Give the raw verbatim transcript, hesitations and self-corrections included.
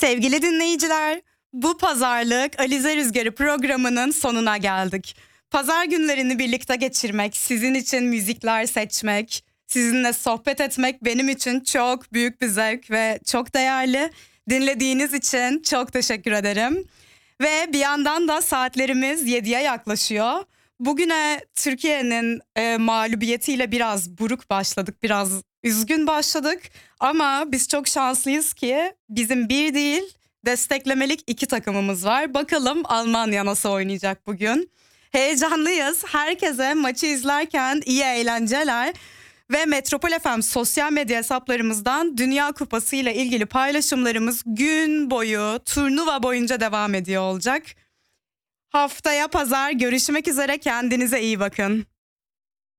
Sevgili dinleyiciler, bu pazarlık Alize Rüzgarı programının sonuna geldik. Pazar günlerini birlikte geçirmek, sizin için müzikler seçmek, sizinle sohbet etmek benim için çok büyük bir zevk ve çok değerli. Dinlediğiniz için çok teşekkür ederim. Ve bir yandan da saatlerimiz yediye yaklaşıyor. Bugüne Türkiye'nin e, mağlubiyetiyle biraz buruk başladık, biraz üzgün başladık. Ama biz çok şanslıyız ki bizim bir değil, desteklemelik iki takımımız var. Bakalım Almanya nasıl oynayacak bugün? Heyecanlıyız. Herkese maçı izlerken iyi eğlenceler. Ve Metropol F M sosyal medya hesaplarımızdan Dünya Kupası ile ilgili paylaşımlarımız gün boyu, turnuva boyunca devam ediyor olacak. Haftaya pazar görüşmek üzere, kendinize iyi bakın.